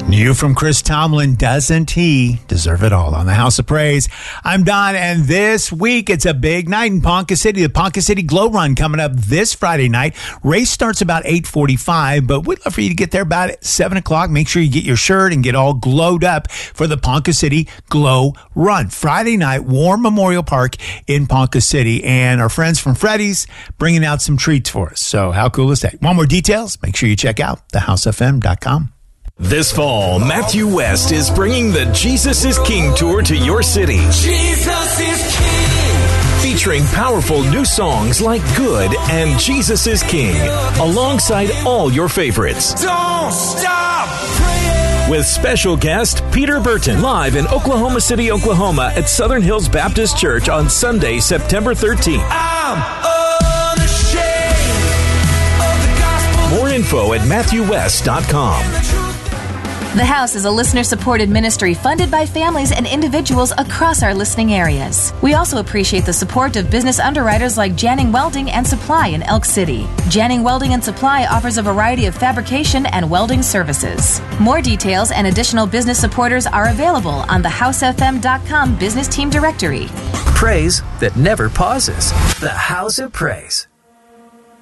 New from Chris Tomlin, doesn't he deserve it all on the House of Praise? I'm Don, and this week it's a big night in Ponca City. The Ponca City Glow Run coming up this Friday night. Race starts about 8:45, but we'd love for you to get there about 7 o'clock. Make sure you get your shirt and get all glowed up for the Ponca City Glow Run. Friday night, War Memorial Park in Ponca City, and our friends from Freddy's bringing out some treats for us. So how cool is that? Want more details? Make sure you check out thehousefm.com. This fall, Matthew West is bringing the Jesus is King tour to your city. Jesus is King. Featuring powerful new songs like Good and Jesus is King, alongside all your favorites. Don't stop praying. With special guest Peter Burton, live in Oklahoma City, Oklahoma at Southern Hills Baptist Church on Sunday, September 13th. I'm unashamed of the gospel. More info at MatthewWest.com. The House is a listener-supported ministry funded by families and individuals across our listening areas. We also appreciate the support of business underwriters like Janning Welding and Supply in Elk City. Janning Welding and Supply offers a variety of fabrication and welding services. More details and additional business supporters are available on the HouseFM.com business team directory. Praise that never pauses. The House of Praise.